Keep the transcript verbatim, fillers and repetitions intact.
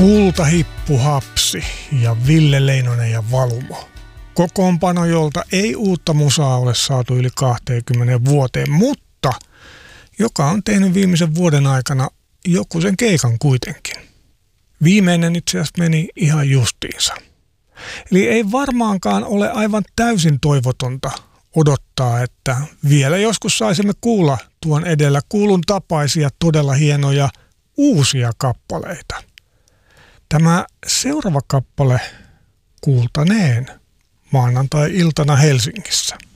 Kultahippu Hapsi ja Ville Leinonen ja Valumo. Kokoonpano, jolta ei uutta musaa ole saatu yli kaksikymmentä vuoteen, mutta joka on tehnyt viimeisen vuoden aikana joku sen keikan kuitenkin. Viimeinen itse asiassa meni ihan justiinsa. Eli ei varmaankaan ole aivan täysin toivotonta odottaa, että vielä joskus saisimme kuulla tuon edellä kuulun tapaisia todella hienoja uusia kappaleita. Tämä seuraava kappale kuultaneen maanantai-iltana Helsingissä.